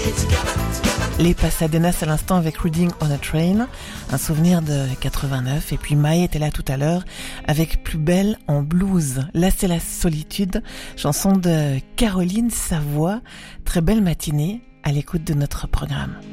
Les Pasadenas à l'instant avec Reading on a Train, un souvenir de 89. Et puis Maë était là tout à l'heure avec Plus belle en blues. Là c'est la solitude, chanson de Caroline Savoie. Très belle matinée à l'écoute de notre programme.